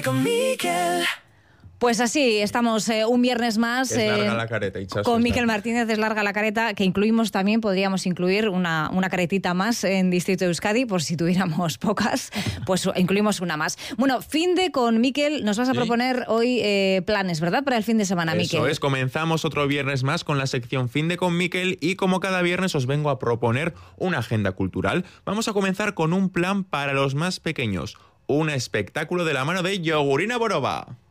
Con Miquel. Pues así, estamos un viernes más Es larga la careta, Itxaso, con Miquel Martínez, es larga la careta, que incluimos también, podríamos incluir una caretita más en Distrito de Euskadi, por si tuviéramos pocas, pues incluimos una más. Bueno, finde con Miquel, nos vas a proponer hoy planes, ¿verdad? Para el fin de semana, Miquel. Eso es, comenzamos otro viernes más con la sección Finde con Miquel y como cada viernes os vengo a proponer una agenda cultural. Vamos a comenzar con un plan para los más pequeños, un espectáculo de la mano de Yogurina Boroba.